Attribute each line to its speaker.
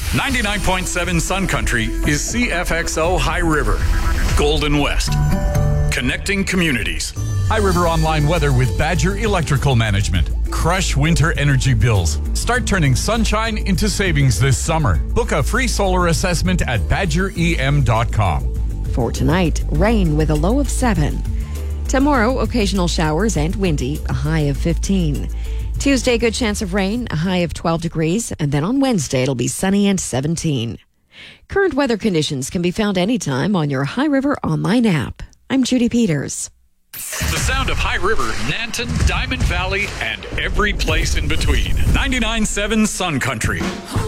Speaker 1: 99.7 Sun Country is CFXO High River, Golden West, connecting communities. High River Online weather with Badger Electrical Management. Crush winter energy bills. Start turning sunshine into savings this summer. Book a free solar assessment at badgerem.com.
Speaker 2: For tonight, rain with a low of 7. Tomorrow, occasional showers and windy, a high of 15. Tuesday, good chance of rain, a high of 12 degrees. And then on Wednesday, it'll be sunny and 17. Current weather conditions can be found anytime on your High River Online app. I'm Judy Peters.
Speaker 1: The sound of High River, Nanton, Diamond Valley, and every place in between. 99.7 Sun Country.